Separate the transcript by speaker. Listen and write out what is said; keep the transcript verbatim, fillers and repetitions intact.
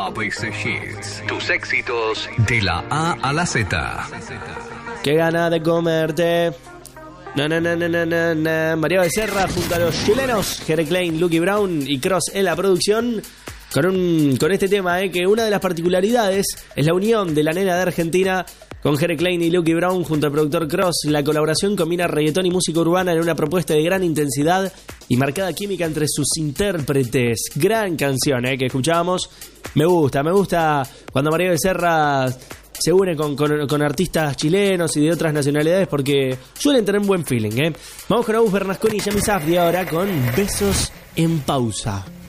Speaker 1: A B C Hits. Tus éxitos de la A a la Z.
Speaker 2: Qué gana de comerte. Na, na, na, na, na, na, na. María Becerra junto a los chilenos Jere Klein, Lucky Brown y Cross en la producción. Con, un, con este tema, eh, que una de las particularidades es la unión de la nena de Argentina con Jere Klein y Lucky Brown junto al productor Cross. La colaboración combina reggaetón y música urbana en una propuesta de gran intensidad y marcada química entre sus intérpretes. Gran canción, eh, que escuchábamos. Me gusta, me gusta cuando María Becerra se une con, con, con artistas chilenos y de otras nacionalidades porque suelen tener un buen feeling, eh. Vamos con Agus Bernasconi y Yami Safdie ahora con Besos en Pausa.